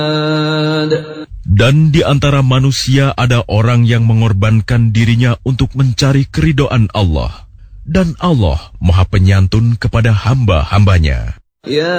Dan di antara manusia ada orang yang mengorbankan dirinya untuk mencari keridhaan Allah. Dan Allah Maha Penyantun kepada hamba-hambanya.